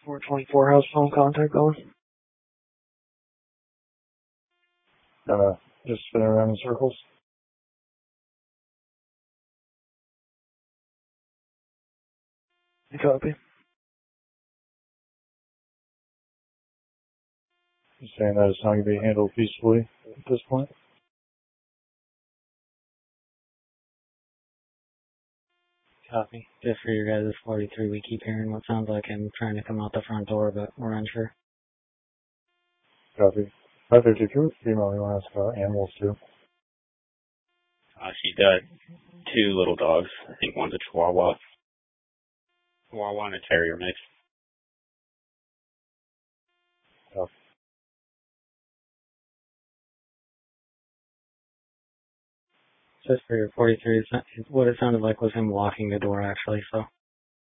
424, how's phone contact going? Just spinning around in circles. You copy? You're saying that it's not going to be handled peacefully at this point? Copy. Just for your guys' 43, we keep hearing what sounds like him trying to come out the front door, but we're unsure. Copy. 552, female, you want to ask about animals too? She's got two little dogs. I think one's a Chihuahua. Chihuahua and a Terrier mix. Copy. Just for your 43, what it sounded like was him locking the door, actually, so